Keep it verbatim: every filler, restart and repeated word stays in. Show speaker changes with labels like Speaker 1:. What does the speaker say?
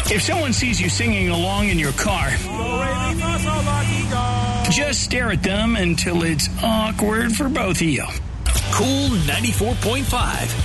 Speaker 1: If someone sees you singing along in your car, just stare at them until it's awkward for both of you.
Speaker 2: Cool ninety-four point five.